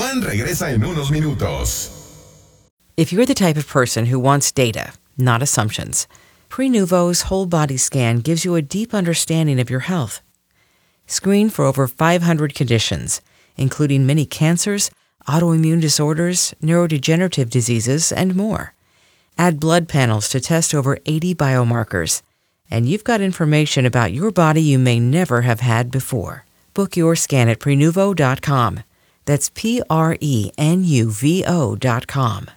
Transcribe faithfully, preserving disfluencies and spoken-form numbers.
Juan regresa en unos minutos. If you're the type of person who wants data, not assumptions, Prenuvo's whole body scan gives you a deep understanding of your health. Screen for over five hundred conditions, including many cancers, autoimmune disorders, neurodegenerative diseases, and more. Add blood panels to test over eighty biomarkers, and you've got information about your body you may never have had before. Book your scan at Prenuvo dot com. That's P R E N U V O dot com.